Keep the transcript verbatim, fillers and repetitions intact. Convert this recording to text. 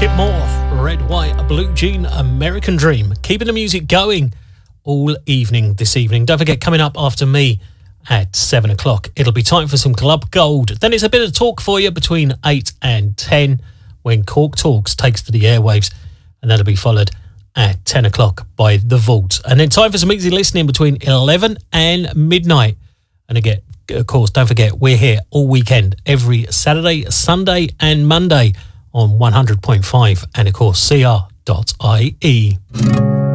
Skip Moore, Red, White, Blue Jean, American Dream. Keeping the music going all evening this evening. Don't forget, coming up after me at seven o'clock, it'll be time for some Club Gold. Then it's a bit of talk for you between eight and ten when Cork Talks takes to the airwaves. And that'll be followed at ten o'clock by The Vault. And then time for some easy listening between eleven and midnight. And again, of course, don't forget, we're here all weekend, every Saturday, Sunday and Monday on one hundred point five and, of course, C R dot I E.